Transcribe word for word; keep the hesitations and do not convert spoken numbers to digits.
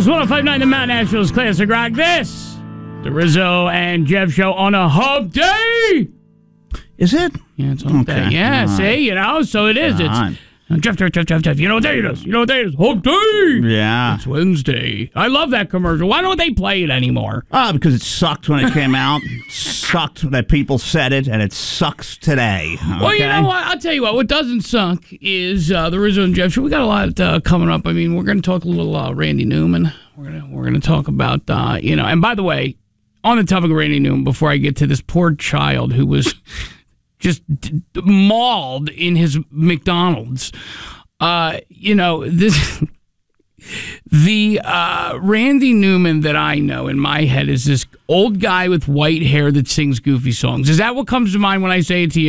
is one oh five point nine The Mount Nashville's Classic Rock. This, the Rizzo and Jeff Show on a hump day. Is it? Yeah, it's hump Okay. day. Yeah, All see, right. you know, so it is. All It's right. Jeff, Jeff, Jeff, Jeff, Jeff. You know what day it is? You know what day it is? Hump day. Yeah. It's Wednesday. I love that commercial. Why don't they play it anymore? Ah, because it sucked when it came out. It sucked that people said it, and it sucks today. Okay? Well, you know what? I'll tell you what. What doesn't suck is uh, the Rizzo and Jeff Show. We got a lot uh, coming up. I mean, we're going to talk a little uh, Randy Newman. We're going to we're going to talk about uh, you know. And by the way, on the topic of Randy Newman, before I get to this poor child who was just d- d- mauled in his McDonald's, uh, you know this. The uh, Randy Newman that I know in my head is this old guy with white hair that sings goofy songs. Is that what comes to mind when I say it to you?